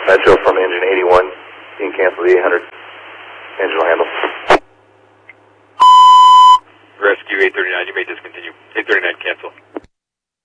Metro from engine 81. You can cancel the 800. Engine will handle. Rescue 839, you may discontinue. 839 cancel.